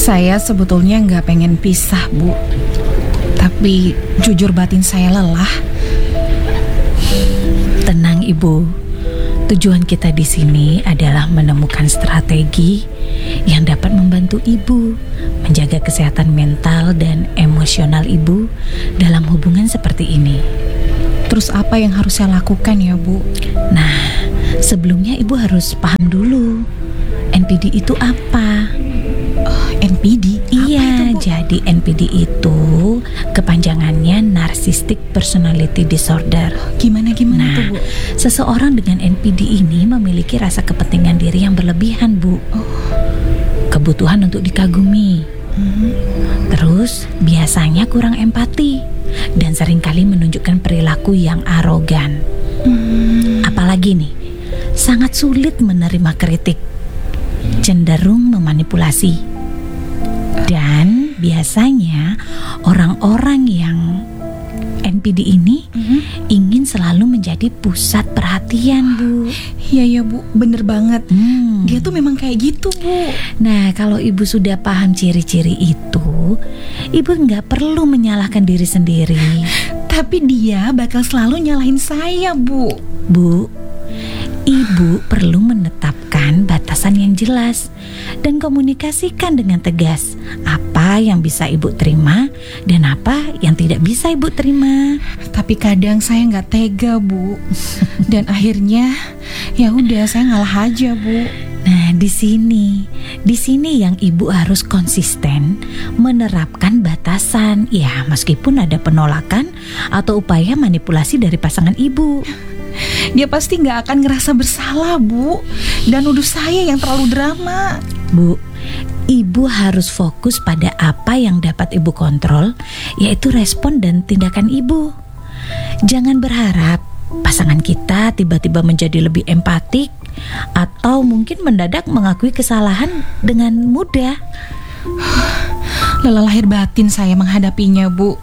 Saya sebetulnya nggak pengen pisah, Bu. Tapi jujur batin saya lelah. Tenang, Ibu. Tujuan kita di sini adalah menemukan strategi yang dapat membantu Ibu menjaga kesehatan mental dan emosional Ibu dalam hubungan seperti ini. Terus apa yang harus saya lakukan ya, Bu? Nah, sebelumnya Ibu harus paham dulu. NPD itu apa? NPD? Iya, Apa itu, Bu? jadi NPD itu kepanjangannya Narcissistic Personality Disorder. Gimana Nah, tuh, Bu? seseorang dengan NPD ini memiliki rasa kepentingan diri yang berlebihan, Bu. Kebutuhan untuk dikagumi. Terus biasanya kurang empati dan seringkali menunjukkan perilaku yang arogan. Apalagi nih, sangat sulit menerima kritik, cenderung memanipulasi. Dan biasanya orang-orang yang NPD ini ingin selalu menjadi pusat perhatian, Bu. Iya, Bu, bener banget. Dia tuh memang kayak gitu, Bu. Nah, kalau Ibu sudah paham ciri-ciri itu, Ibu nggak perlu menyalahkan diri sendiri. Tapi dia bakal selalu nyalahin saya, Bu. Bu, Ibu perlu menetapkan batasan yang jelas dan komunikasikan dengan tegas apa yang bisa Ibu terima dan apa yang tidak bisa Ibu terima. Tapi kadang saya nggak tega, Bu. Dan akhirnya ya udah saya ngalah aja, Bu. Nah, di sini yang Ibu harus konsisten menerapkan batasan. Ya, meskipun ada penolakan atau upaya manipulasi dari pasangan Ibu. Dia pasti nggak akan ngerasa bersalah, Bu. Dan nuduh saya yang terlalu drama. Bu, Ibu harus fokus pada apa yang dapat Ibu kontrol, yaitu respon dan tindakan Ibu. Jangan berharap pasangan kita tiba-tiba menjadi lebih empatik atau mungkin mendadak mengakui kesalahan dengan mudah. Lelah lahir batin saya menghadapinya, Bu.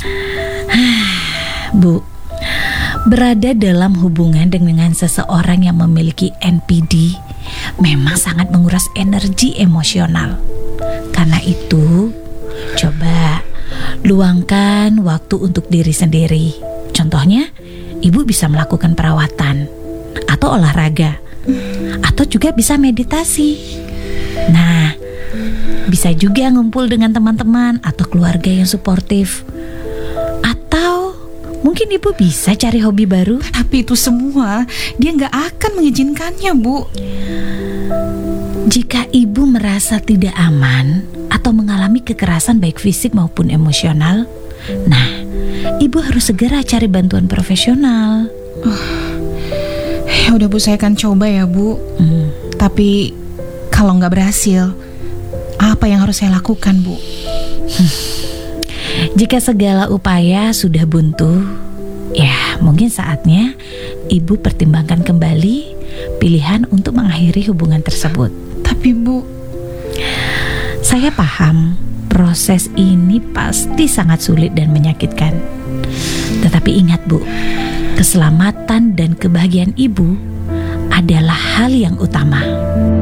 Bu, berada dalam hubungan dengan seseorang yang memiliki NPD memang sangat menguras energi emosional. Karena itu, coba luangkan waktu untuk diri sendiri. Contohnya, Ibu bisa melakukan perawatan atau olahraga, atau juga bisa meditasi. Nah, bisa juga ngumpul dengan teman-teman atau keluarga yang suportif. Atau mungkin Ibu bisa cari hobi baru. Tapi itu semua dia nggak akan mengizinkannya, Bu. Jika Ibu merasa tidak aman atau mengalami kekerasan baik fisik maupun emosional, nah, Ibu harus segera cari bantuan profesional. Ya udah, Bu, saya akan coba ya, Bu. Tapi kalau nggak berhasil, apa yang harus saya lakukan, Bu? Jika segala upaya sudah buntu, ya mungkin saatnya Ibu pertimbangkan kembali pilihan untuk mengakhiri hubungan tersebut. Tapi, Bu, saya paham proses ini pasti sangat sulit dan menyakitkan. Tetapi ingat, Bu, keselamatan dan kebahagiaan Ibu adalah hal yang utama.